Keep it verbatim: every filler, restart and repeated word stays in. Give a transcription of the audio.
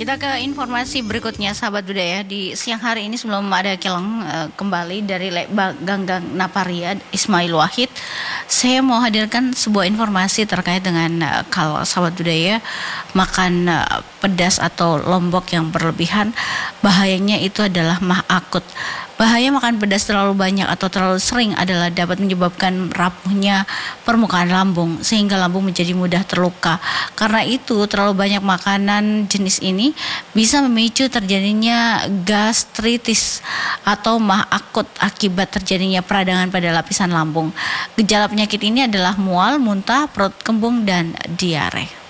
Kita ke informasi berikutnya, sahabat budaya. Di siang hari ini sebelum ada Kileng uh, kembali dari Lekbag Ganggang Naparia Ismail Wahid, saya mau hadirkan sebuah informasi terkait dengan uh, kalau sahabat budaya makan uh, pedas atau lombok yang berlebihan, bahayanya itu adalah mah akut. Bahaya makan pedas terlalu banyak atau terlalu sering adalah dapat menyebabkan rapuhnya permukaan lambung sehingga lambung menjadi mudah terluka. Karena itu terlalu banyak makanan jenis ini bisa memicu terjadinya gastritis atau mah akut akibat terjadinya peradangan pada lapisan lambung. Gejala penyakit ini adalah mual, muntah, perut kembung, dan diare.